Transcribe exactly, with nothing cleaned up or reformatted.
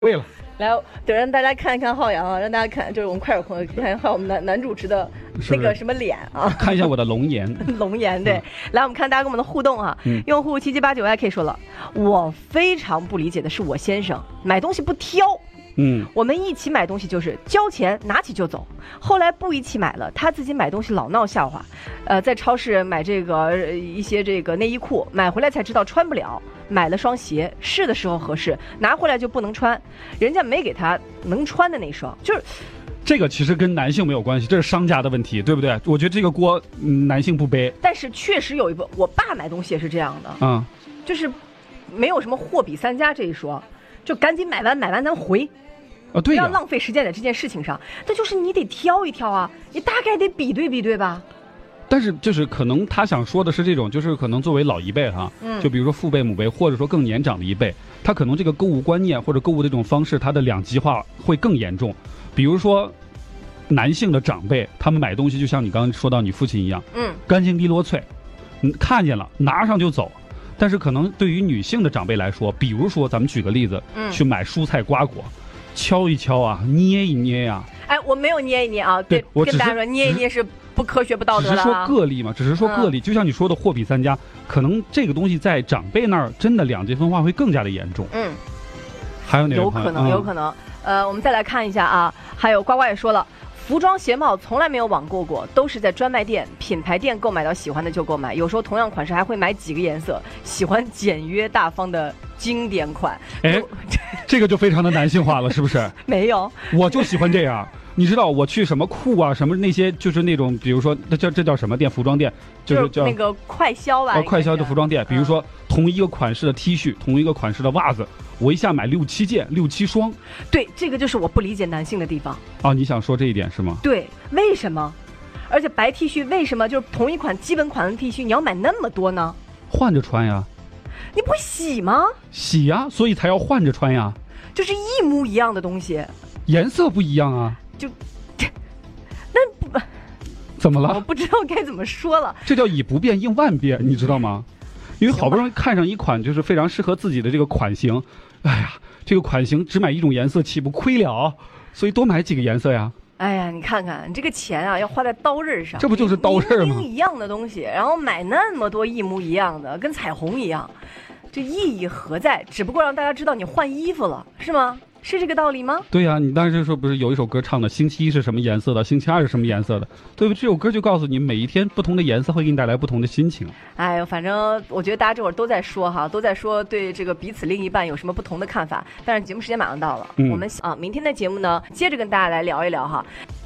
对了， 来，对，让大家看一看浩洋啊，让大家看，就是我们快手朋友看一看我们男男主持的那个什么脸啊， 看一下我的龙颜， 龙颜对。嗯、来，我们看大家跟我们的互动啊，嗯、用户七七八九 I K 说了，我非常不理解的是我先生买东西不挑。嗯，我们一起买东西就是交钱拿起就走，后来不一起买了，他自己买东西老闹笑话，呃，在超市买这个、呃、一些这个内衣裤，买回来才知道穿不了，买了双鞋试的时候合适，拿回来就不能穿，人家没给他能穿的那双，就是这个其实跟男性没有关系，这是商家的问题，对不对？我觉得这个锅、嗯、男性不背， 但是确实有一部我爸买东西也是这样的，嗯，就是没有什么货比三家这一说，就赶紧买完买完咱回。 啊，对呀， 不要浪费时间在这件事情上。那就是你得挑一挑啊，你大概得比对比对吧？ 但是就是可能他想说的是这种，就是可能作为老一辈哈，嗯，就比如说父辈、母辈，或者说更年长的一辈，他可能这个购物观念或者购物的这种方式，他的两极化会更严重。比如说男性的长辈，他们买东西就像你刚刚说到你父亲一样，嗯，干净利落脆，嗯，看见了拿上就走。但是可能对于女性的长辈来说，比如说咱们举个例子，嗯，去买蔬菜瓜果。敲一敲啊，捏一捏呀、啊。 哎，我没有捏一捏啊，对， 我跟大家说捏一捏是不科学不道德的、啊。 只是说个例嘛，只是说个例，嗯、就像你说的货比三家，可能这个东西在长辈那儿真的两极分化会更加的严重。嗯，还有哪个？ 有可能，有可能。呃，我们再来看一下啊，还有呱呱也说了。服装鞋帽从来没有网购过，都是在专卖店、品牌店购买到喜欢的就购买。有时候同样款式还会买几个颜色，喜欢简约大方的经典款。 哎，这个就非常的男性化了，是不是？ 没有， 我就喜欢这样。你知道我去什么库啊，什么那些就是那种，比如说那叫这叫什么店？服装店，就是叫那个快销吧。 哦，快销的服装店，比如说、嗯、同一个款式的 T 恤，同一个款式的袜子，我一下买六七件、六七双。 对，这个就是我不理解男性的地方。 哦，你想说这一点是吗？ 对，为什么？而且白 T 恤为什么就是同一款基本款的 T 恤，你要买那么多呢？ 换着穿呀。 你不洗吗？ 洗呀，所以才要换着穿呀。 就是一模一样的东西， 颜色不一样啊。 就，那不怎么了？ 我不知道该怎么说了。 这叫以不变应万变，你知道吗？因为好不容易看上一款就是非常适合自己的这个款型，哎呀，这个款型只买一种颜色岂不亏了？所以多买几个颜色呀。 哎呀，你看看你这个钱啊，要花在刀刃上， 这不就是刀刃吗？ 一样的东西，然后买那么多一模一样的，跟彩虹一样，这意义何在？只不过让大家知道你换衣服了，是吗？是这个道理吗？ 对呀、啊，你当时说不是有一首歌唱的星期一是什么颜色的，星期二是什么颜色的，对不对？这首歌就告诉你每一天不同的颜色会给你带来不同的心情。 哎呦，反正我觉得大家这会儿都在说哈，都在说对这个彼此另一半有什么不同的看法。但是节目时间马上到了，嗯、我们啊明天的节目呢，接着跟大家来聊一聊哈。